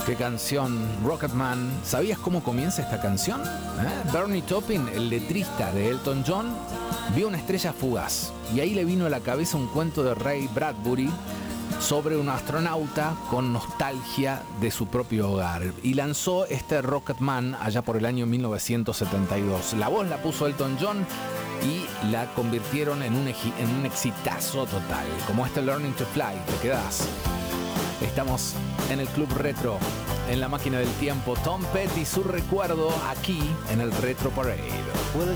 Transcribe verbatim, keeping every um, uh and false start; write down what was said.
Qué canción, Rocketman. ¿Sabías cómo comienza esta canción? ¿Eh? Bernie Taupin, el letrista de Elton John, vio una estrella fugaz y ahí le vino a la cabeza un cuento de Ray Bradbury sobre un astronauta con nostalgia de su propio hogar y lanzó este Rocketman allá por el año mil novecientos setenta y dos. La voz la puso Elton John y la convirtieron en un, en un exitazo total, como este Learning to Fly. ¿Te quedás? Estamos en el Club Retro, en la máquina del tiempo. Tom Petty, su recuerdo aquí en el Retro Parade. Well,